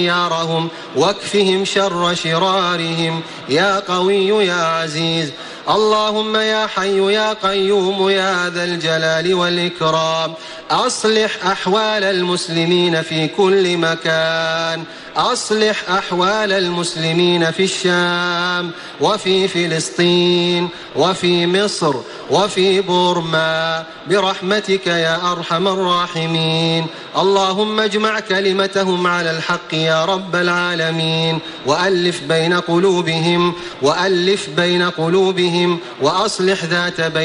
ديارهم واكفهم شر شرارهم يا قوي يا عزيز. اللهم يا حي يا قيوم يا ذا الجلال والإكرام أصلح أحوال المسلمين في كل مكان، أصلح أحوال المسلمين في الشام وفي فلسطين وفي مصر وفي بورما برحمتك يا أرحم الراحمين. اللهم اجمع كلمتهم على الحق يا رب العالمين، وألف بين قلوبهم وأصلح ذات بينهم